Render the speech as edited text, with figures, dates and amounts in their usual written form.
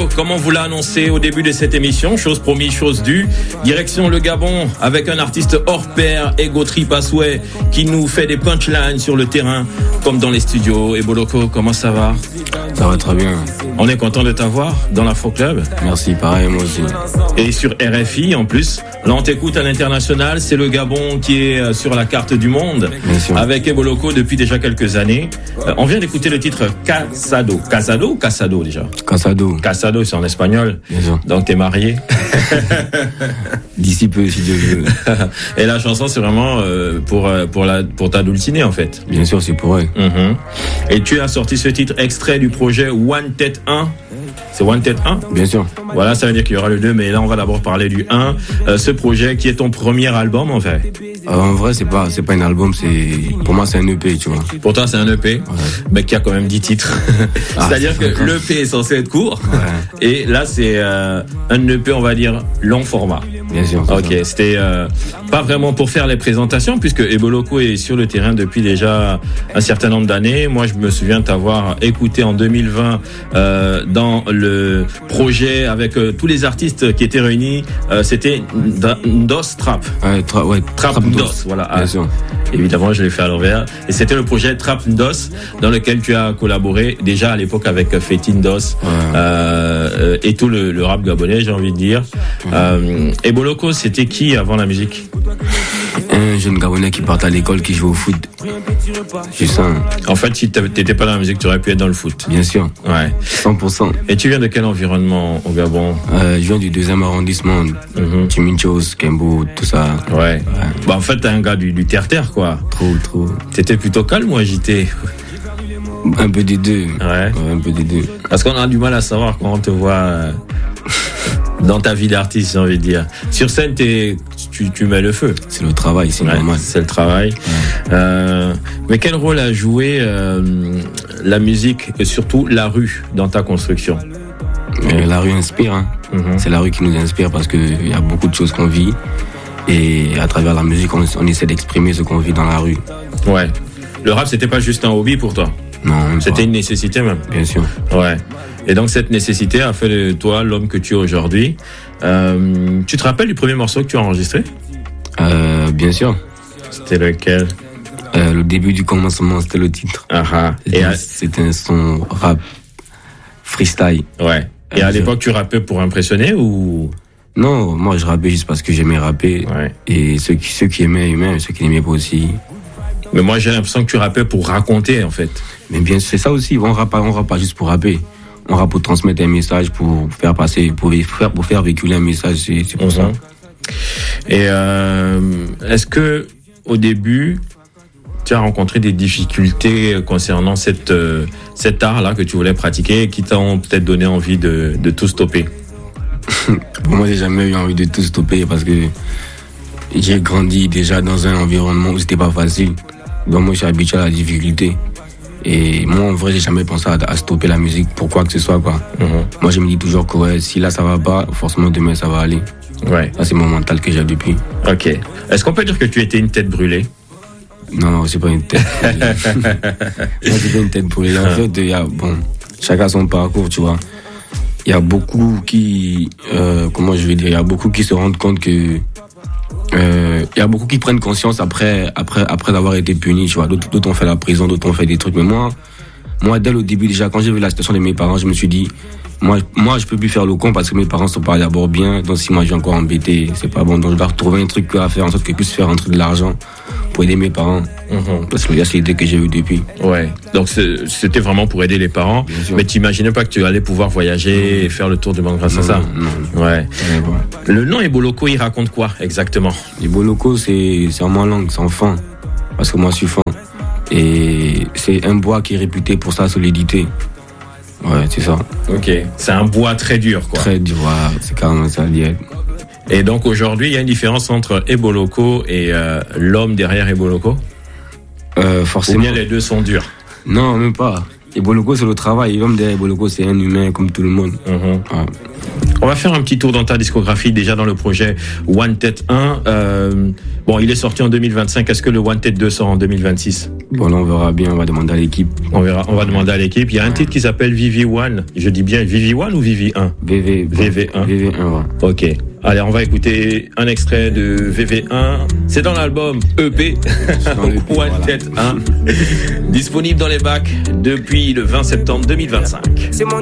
comme on vous l'a annoncé au début de cette émission, chose promise, chose due, direction le Gabon avec un artiste hors pair, Ego Trip à souhait, qui nous fait des punchlines sur le terrain comme dans les studios. Eboloko, comment ça va? Ça va très bien. On est content de t'avoir dans l'Afro Club. Merci, pareil, moi aussi. Et sur RFI en plus. Là, on t'écoute à l'international. C'est le Gabon qui est sur la carte du monde. Avec Eboloko depuis déjà quelques années. On vient d'écouter le titre Casado. Casado ou Casado déjà? Casado. Casado, c'est en espagnol. Bien sûr. Donc t'es marié. D'ici peu, si Dieu veut. Et la chanson, c'est vraiment pour t'adultiner en fait. Bien sûr, c'est pour elle. Et tu as sorti ce titre extrait du projet One Tête 1. C'est One Tête 1? Bien sûr. Voilà, ça veut dire qu'il y aura le 2, mais là on va d'abord parler du 1. Ce projet qui est ton premier album en fait. En vrai, c'est pas un album, pour moi c'est un EP, tu vois. Pour toi c'est un EP, mais qui a quand même 10 titres. C'est-à-dire que l'EP est censé être court, et là c'est un EP, on va dire, long format. Bien sûr. Ok, c'était pas vraiment pour faire les présentations, puisque Eboloko est sur le terrain depuis déjà un certain nombre d'années. Moi je me souviens t'avoir écouté en 2020 dans le projet avec tous les artistes qui étaient réunis. C'était Ndos Trap. Trap Ndos, voilà. Bien sûr. Évidemment, je l'ai fait à l'envers. Et c'était le projet Trap Ndos, dans lequel tu as collaboré déjà à l'époque avec Feti Ndos et tout le rap gabonais, j'ai envie de dire. Eboloko, c'était qui avant la musique? Un jeune Gabonais qui part à l'école, qui joue au foot. C'est ça. En fait, si t'étais pas dans la musique, tu aurais pu être dans le foot. Bien sûr. Ouais. 100%. Et tu viens de quel environnement au Gabon? Je viens du 2e arrondissement. Timinchos, Kembo, tout ça. Ouais. Bah, en fait, t'es un gars du terre-terre, quoi. Trop. T'étais plutôt calme ou agité? Un peu des deux. Ouais. Un peu des deux. Parce qu'on a du mal à savoir quand on te voit dans ta vie d'artiste, j'ai envie de dire. Sur scène, tu mets le feu. C'est le travail, c'est normal. C'est le travail. Mais quel rôle a joué la musique et surtout la rue dans ta construction? La rue inspire. Hein. C'est la rue qui nous inspire parce qu'il y a beaucoup de choses qu'on vit. Et à travers la musique, on essaie d'exprimer ce qu'on vit dans la rue. Ouais. Le rap, c'était pas juste un hobby pour toi? Non, c'était une nécessité même. Bien sûr. Ouais. Et donc cette nécessité a fait de toi l'homme que tu es aujourd'hui. Tu te rappelles du premier morceau que tu as enregistré? Bien sûr. C'était lequel? Le début du commencement, c'était le titre. C'était un son rap freestyle. Ouais. Et à l'époque, tu rappais pour impressionner ou? Non, moi je rappais juste parce que j'aimais rapper. Ouais. Et ceux qui aimaient, ceux qui n'aimaient pas aussi. Mais moi j'ai l'impression que tu rappais pour raconter en fait. Mais bien c'est ça aussi, on rappe pas juste pour rapper. On rappe pour transmettre un message, pour faire passer, pour faire véhiculer un message, c'est pour ça. Et est-ce que au début tu as rencontré des difficultés concernant cet art-là que tu voulais pratiquer et qui t'ont peut-être donné envie de tout stopper? Pour moi, j'ai jamais eu envie de tout stopper parce que j'ai grandi déjà dans un environnement où c'était pas facile. Donc moi, je suis habitué à la difficulté. Et moi, en vrai, j'ai jamais pensé à stopper la musique pour quoi que ce soit, quoi. Moi, je me dis toujours que ouais, si là ça va pas, forcément demain ça va aller. Ouais. Ça, c'est mon mental que j'ai depuis. Ok. Est-ce qu'on peut dire que tu étais une tête brûlée? Non, c'est pas une tête brûlée. Moi, c'est pas une tête brûlée. En fait, chacun son parcours, tu vois. Il y a beaucoup qui, il y a beaucoup qui se rendent compte que, il y a beaucoup qui prennent conscience après avoir été punis, tu vois. D'autres ont fait la prison, d'autres ont fait des trucs. Mais moi, dès le début, déjà, quand j'ai vu la situation de mes parents, je me suis dit, moi, je peux plus faire le con parce que mes parents sont pas d'abord bien. Donc, si moi, je vais encore embêter, c'est pas bon. Donc, je dois retrouver un truc à faire en sorte que je puisse faire rentrer de l'argent pour aider mes parents. Parce que c'est l'idée que j'ai eue depuis. Ouais. Donc, c'était vraiment pour aider les parents. Mais tu imaginais pas que tu allais pouvoir voyager et faire le tour du monde grâce à ça? Non. Ouais. Le nom Eboloko, il raconte quoi exactement? Eboloko, c'est en ma langue, c'est en fin. Parce que moi, je suis fin. Et c'est un bois qui est réputé pour sa solidité. Ouais, c'est ça. Ok. C'est un bois très dur, quoi. Très dur, ouais. C'est carrément ça. Et donc aujourd'hui, il y a une différence entre Eboloko et l'homme derrière Eboloko? Forcément. Ou bien les deux sont durs? Non, même pas. Eboloko, c'est le travail. L'homme derrière Eboloko, c'est un humain comme tout le monde. Ouais. On va faire un petit tour dans ta discographie, déjà dans le projet Wanted 1. Bon, il est sorti en 2025. Est-ce que le Wanted 2 sort en 2026? Bon, là, on verra bien. On va demander à l'équipe. On va demander à l'équipe. Il y a un titre qui s'appelle VV1. Je dis bien VV1 ou VV1? VV1. VV1, ouais. Ok. Allez, on va écouter un extrait de VV1. C'est dans l'album EP. Wanted 1. Disponible dans les bacs depuis le 20 septembre 2025.